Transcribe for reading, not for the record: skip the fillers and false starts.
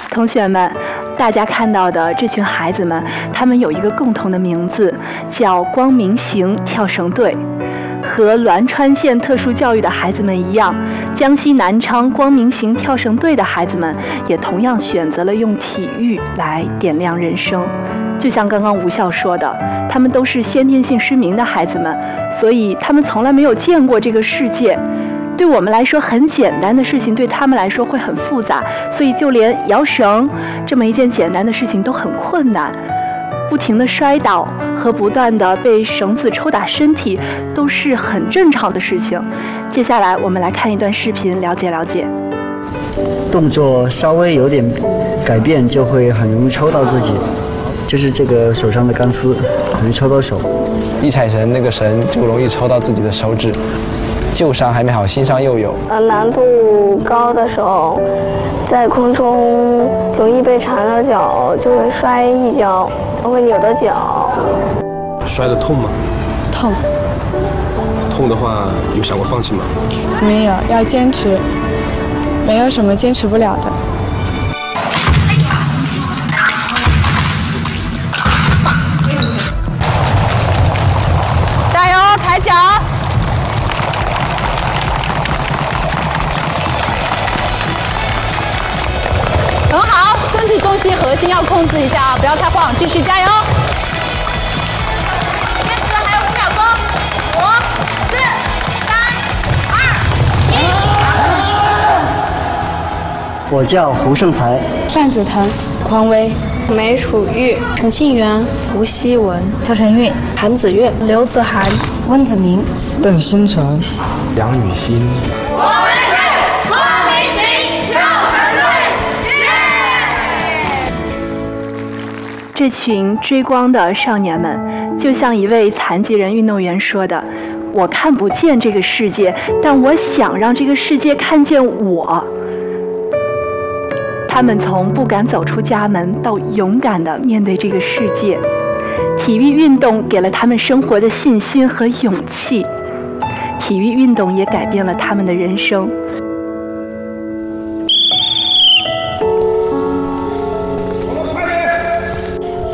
同学们，大家看到的这群孩子们，他们有一个共同的名字，叫光明行跳绳队。和栾川县特殊教育的孩子们一样，江西南昌光明行跳绳队的孩子们也同样选择了用体育来点亮人生。就像刚刚吴笑说的，他们都是先天性失明的孩子们，所以他们从来没有见过这个世界。对我们来说很简单的事情，对他们来说会很复杂，所以就连摇绳这么一件简单的事情都很困难。不停地摔倒和不断地被绳子抽打身体都是很正常的事情。接下来我们来看一段视频，了解了解。 动作稍微有点改变就会很容易抽到自己，就是这个手上的钢丝很容易抽到手。 一踩绳，那个绳就容易抽到自己的手指。旧伤还没好，新伤又有。 难度高的时候，在空中容易被缠着脚，就会摔一跤，会扭到脚。 摔得痛吗？ 痛。 痛的话，有想过放弃吗？ 没有，要坚持，没有什么坚持不了的。 加油，抬脚！很好，身体重心、核心要控制一下啊，不要太晃，继续加油！坚持，还有5秒钟，5、4、3、2、1。 我叫胡胜才、 范子腾、 匡威、梅楚玉、 陈信元、吴希文、 赵晨韵、 韩子月、 刘子涵、 温子明、 邓星辰、 杨雨欣。 我们是光明行跳绳队！ 这群追光的少年们，就像一位残疾人运动员说的：“我看不见这个世界，但我想让这个世界看见我。”他们从不敢走出家门到勇敢地面对这个世界。体育运动给了他们生活的信心和勇气，体育运动也改变了他们的人生。